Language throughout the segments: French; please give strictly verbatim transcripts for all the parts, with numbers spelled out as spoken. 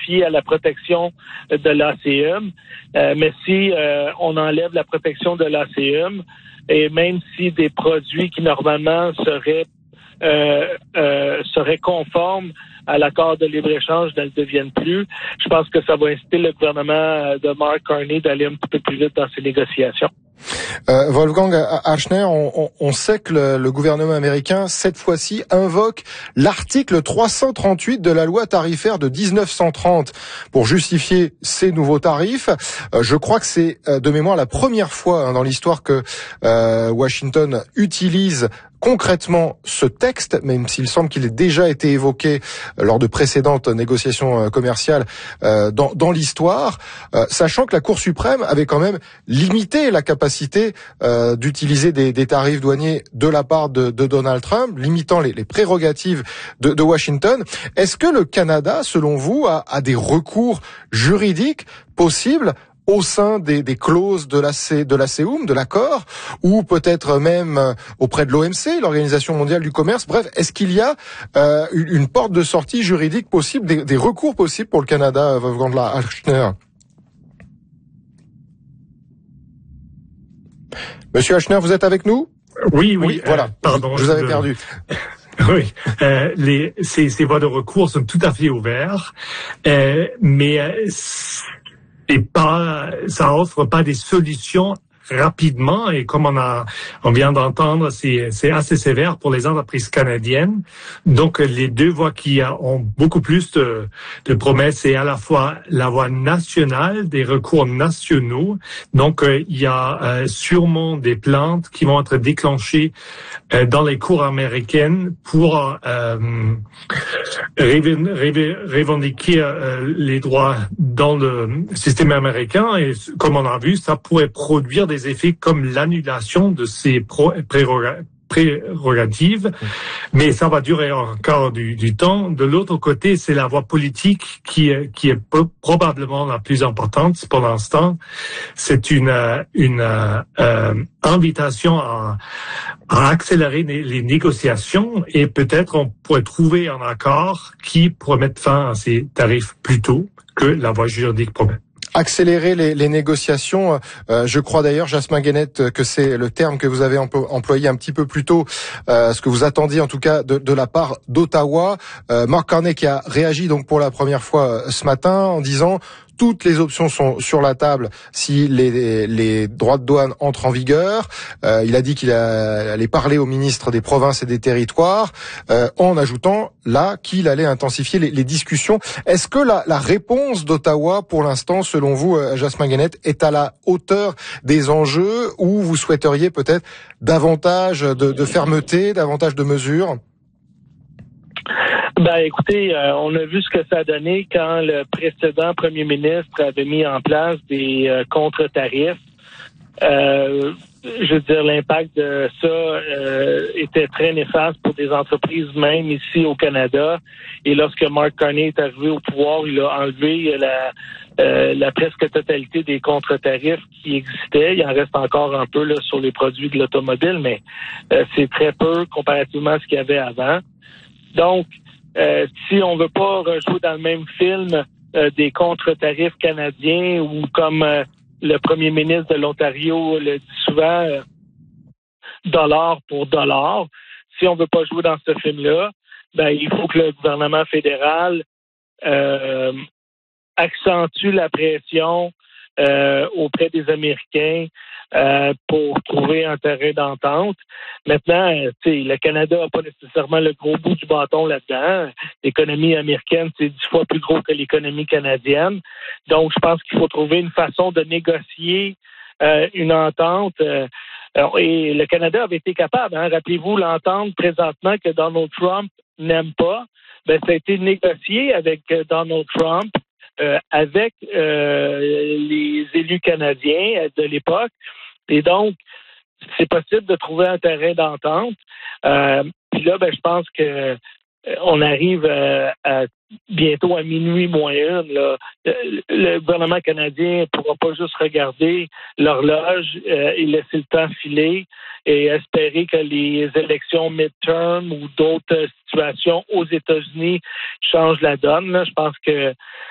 fier à la protection de l'A C M. Euh, mais si euh, on enlève la protection de l'A C M, et même si des produits qui normalement seraient euh, euh, seraient conformes à l'accord de libre-échange ne le deviennent plus, je pense que ça va inciter le gouvernement de Mark Carney d'aller un petit peu plus vite dans ses négociations. Euh, Wolfgang Achner, on, on, on sait que le, le gouvernement américain, cette fois-ci, invoque l'article trois cent trente-huit de la loi tarifaire de dix-neuf cent trente pour justifier ces nouveaux tarifs. Euh, je crois que c'est euh, de mémoire la première fois hein, dans l'histoire que euh, Washington utilise concrètement ce texte, même s'il semble qu'il ait déjà été évoqué lors de précédentes négociations commerciales euh, dans, dans l'histoire, euh, sachant que la Cour suprême avait quand même limité la capacité euh, d'utiliser des, des tarifs douaniers de la part de, de Donald Trump, limitant les, les prérogatives de, de Washington. Est-ce que le Canada, selon vous, a, a des recours juridiques possibles au sein des, des clauses de la C, de la C E U M, de l'accord, ou peut-être même auprès de l'O M C, l'Organisation mondiale du commerce. Bref, est-ce qu'il y a euh, une, une porte de sortie juridique possible, des, des recours possibles pour le Canada, Wolfgang Achner? Monsieur Achner, vous êtes avec nous? Oui, oui. oui voilà. Euh, pardon. Je vous avais perdu. Oui, euh, les, ces, ces voies de recours sont tout à fait ouvertes, euh, mais euh, et pas, ça offre pas des solutions rapidement, et comme on a, on vient d'entendre, c'est, c'est assez sévère pour les entreprises canadiennes. Donc, les deux voies qui ont beaucoup plus de, de promesses, c'est à la fois la voie nationale, des recours nationaux. Donc, euh, il y a euh, sûrement des plaintes qui vont être déclenchées euh, dans les cours américaines pour euh, revendiquer euh, les droits dans le système américain. Et comme on a vu, ça pourrait produire des effets comme l'annulation de ces prérogatives, mais ça va durer encore du, du temps. De l'autre côté, c'est la voie politique qui est, qui est probablement la plus importante pour l'instant. C'est une, une euh, invitation à, à accélérer les, les négociations, et peut-être on pourrait trouver un accord qui pourrait mettre fin à ces tarifs plus tôt que la voie juridique promet. Accélérer les, les négociations. Euh, je crois d'ailleurs, Jasmin Guenette, que c'est le terme que vous avez employé un petit peu plus tôt, euh, ce que vous attendiez en tout cas de, de la part d'Ottawa. Euh, Mark Carney qui a réagi donc pour la première fois ce matin en disant: toutes les options sont sur la table si les, les droits de douane entrent en vigueur. Euh, il a dit qu'il a, allait parler au ministre des provinces et des territoires, euh, en ajoutant là qu'il allait intensifier les, les discussions. Est-ce que la, la réponse d'Ottawa, pour l'instant, selon vous, Jasmin Guenette, est à la hauteur des enjeux, ou vous souhaiteriez peut-être davantage de, de fermeté, davantage de mesures? Ben, écoutez, euh, on a vu ce que ça a donné quand le précédent premier ministre avait mis en place des euh, contre-tarifs. Euh, je veux dire, l'impact de ça euh, était très néfaste pour des entreprises, même ici au Canada. Et lorsque Mark Carney est arrivé au pouvoir, il a enlevé la, euh, la presque totalité des contre-tarifs qui existaient. Il en reste encore un peu là, sur les produits de l'automobile, mais euh, c'est très peu comparativement à ce qu'il y avait avant. Donc, Euh, si on veut pas rejouer dans le même film euh, des contre-tarifs canadiens, ou comme euh, le premier ministre de l'Ontario le dit souvent, euh, dollar pour dollar, si on veut pas jouer dans ce film-là, ben il faut que le gouvernement fédéral euh, accentue la pression euh, auprès des Américains euh, pour trouver un terrain d'entente. Maintenant, tu sais, le Canada n'a pas nécessairement le gros bout du bâton là-dedans. L'économie américaine, c'est dix fois plus gros que l'économie canadienne. Donc, je pense qu'il faut trouver une façon de négocier euh, une entente. Euh, et le Canada avait été capable. Hein? Rappelez-vous l'entente présentement que Donald Trump n'aime pas. Ben, ça a été négocié avec Donald Trump, euh, avec euh, les élus canadiens de l'époque. Et donc, c'est possible de trouver un terrain d'entente. Euh, puis là, ben, je pense que euh, on arrive à, à bientôt à minuit moins une. Là. Le, le gouvernement canadien ne pourra pas juste regarder l'horloge euh, et laisser le temps filer et espérer que les élections midterm ou d'autres situations aux États-Unis changent la donne. Là. Je pense que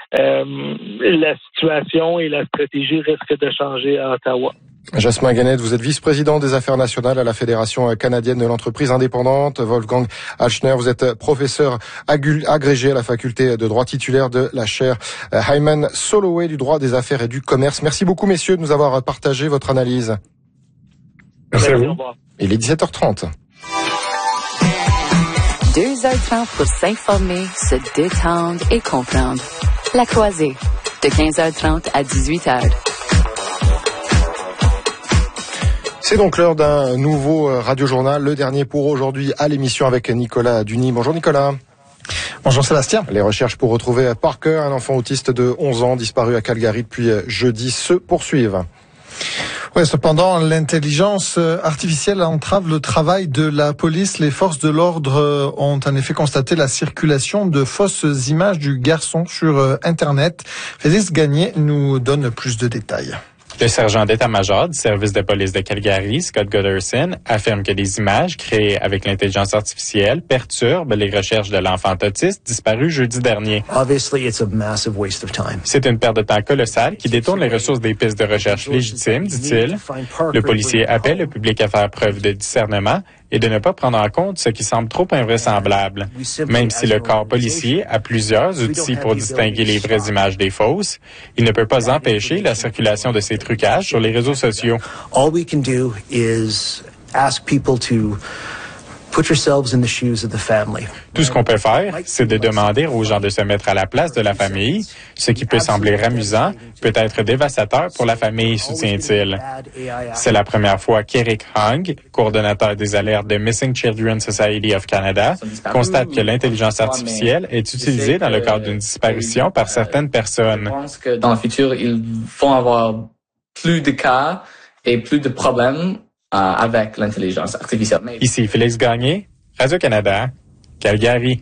euh, la situation et la stratégie risquent de changer à Ottawa. Jasmin Guenette, vous êtes vice-président des affaires nationales à la Fédération canadienne de l'entreprise indépendante. Wolfgang Alchner, vous êtes professeur agrégé à la faculté de droit titulaire de la chaire Hyman Soloway du droit des affaires et du commerce. Merci beaucoup, messieurs, de nous avoir partagé votre analyse. Merci à vous. Il est dix-sept heures trente. Deux heures trente pour s'informer, se détendre et comprendre. La Croisée, de quinze heures trente à dix-huit heures. C'est donc l'heure d'un nouveau radiojournal, le dernier pour aujourd'hui à l'émission avec Nicolas Duny. Bonjour Nicolas. Bonjour Sébastien. Les recherches pour retrouver Parker, un enfant autiste de onze ans disparu à Calgary depuis jeudi, se poursuivent. Ouais, cependant, l'intelligence artificielle entrave le travail de la police. Les forces de l'ordre ont en effet constaté la circulation de fausses images du garçon sur Internet. Félix Gagné nous donne plus de détails. Le sergent d'état-major du service de police de Calgary, Scott Godderson, affirme que des images créées avec l'intelligence artificielle perturbent les recherches de l'enfant autiste disparu jeudi dernier. C'est une perte de temps colossale qui détourne les ressources des pistes de recherche légitimes, dit-il. Le policier appelle le public à faire preuve de discernement et de ne pas prendre en compte ce qui semble trop invraisemblable. Même si le corps policier a plusieurs outils pour distinguer les vraies images des fausses, il ne peut pas empêcher la circulation de ces trucages sur les réseaux sociaux. All we can do is ask people to put yourselves in the shoes of the family. Tout ce qu'on peut faire, c'est de demander aux gens de se mettre à la place de la famille. Ce qui peut sembler amusant peut être dévastateur pour la famille, soutient-il. C'est la première fois qu'Eric Hung, coordonnateur des alertes de Missing Children Society of Canada, constate que l'intelligence artificielle est utilisée dans le cadre d'une disparition par certaines personnes. Je pense que dans le futur, ils vont avoir plus de cas et plus de problèmes Euh, avec l'intelligence artificielle. Ici Félix Gagné, Radio-Canada, Calgary.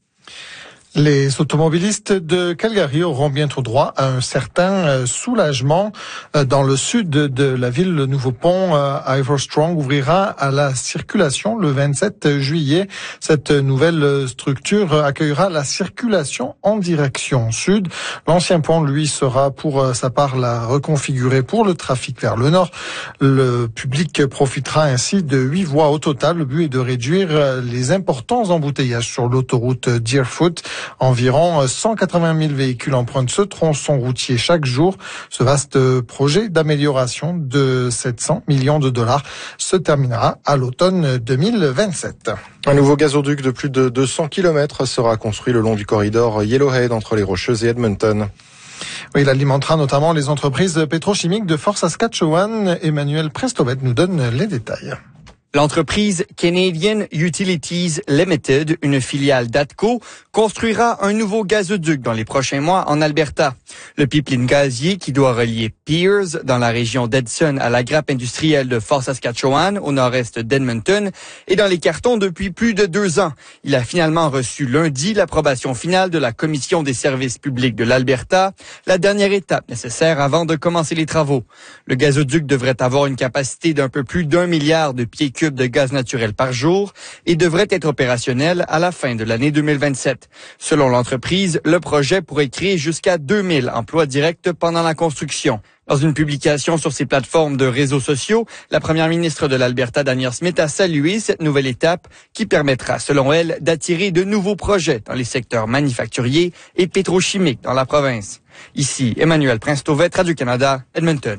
Les automobilistes de Calgary auront bientôt droit à un certain soulagement. Dans le sud de la ville, le nouveau pont Iverstrong ouvrira à la circulation le vingt-sept juillet. Cette nouvelle structure accueillera la circulation en direction sud. L'ancien pont, lui, sera pour sa part la reconfiguré pour le trafic vers le nord. Le public profitera ainsi de huit voies au total. Le but est de réduire les importants embouteillages sur l'autoroute Deerfoot. Environ cent quatre-vingt mille véhicules empruntent ce tronçon routier chaque jour. Ce vaste projet d'amélioration de sept cents millions de dollars se terminera à l'automne deux mille vingt-sept. Un nouveau gazoduc de plus de deux cents kilomètres sera construit le long du corridor Yellowhead entre les Rocheuses et Edmonton. Oui, il alimentera notamment les entreprises pétrochimiques de Fort Saskatchewan. Emmanuel Prestobet nous donne les détails. L'entreprise Canadian Utilities Limited, une filiale d'Atco, construira un nouveau gazoduc dans les prochains mois en Alberta. Le pipeline gazier qui doit relier Pears, dans la région d'Edson, à la grappe industrielle de Fort Saskatchewan, au nord-est d'Edmonton, est dans les cartons depuis plus de deux ans. Il a finalement reçu lundi l'approbation finale de la Commission des services publics de l'Alberta, la dernière étape nécessaire avant de commencer les travaux. Le gazoduc devrait avoir une capacité d'un peu plus d'un milliard de pieds cubes de gaz naturel par jour et devrait être opérationnel à la fin de l'année deux mille vingt-sept. Selon l'entreprise, le projet pourrait créer jusqu'à deux mille emplois directs pendant la construction. Dans une publication sur ses plateformes de réseaux sociaux, la première ministre de l'Alberta, Danielle Smith, a salué cette nouvelle étape qui permettra, selon elle, d'attirer de nouveaux projets dans les secteurs manufacturiers et pétrochimiques dans la province. Ici, Emmanuel Prince-Tauvet, Radio-Canada, Edmonton.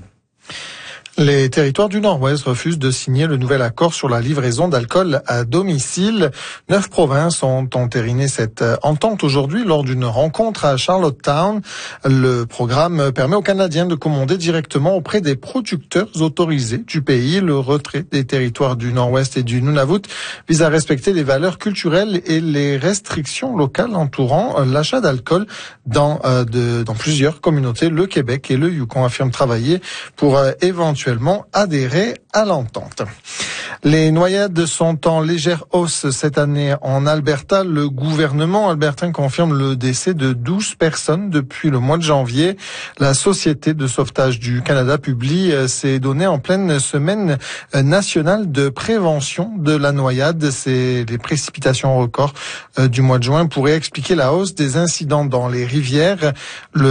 Les territoires du Nord-Ouest refusent de signer le nouvel accord sur la livraison d'alcool à domicile. Neuf provinces ont entériné cette entente aujourd'hui lors d'une rencontre à Charlottetown. Le programme permet aux Canadiens de commander directement auprès des producteurs autorisés du pays. Le retrait des territoires du Nord-Ouest et du Nunavut vise à respecter les valeurs culturelles et les restrictions locales entourant l'achat d'alcool dans, euh, de, dans plusieurs communautés. Le Québec et le Yukon affirment travailler pour euh, éventuellement adhérer à l'entente. Les noyades sont en légère hausse cette année en Alberta. Le gouvernement albertain confirme le décès de douze personnes depuis le mois de janvier. La Société de sauvetage du Canada publie ces données en pleine semaine nationale de prévention de la noyade. C'est les précipitations records du mois de juin pourraient expliquer la hausse des incidents dans les rivières. Le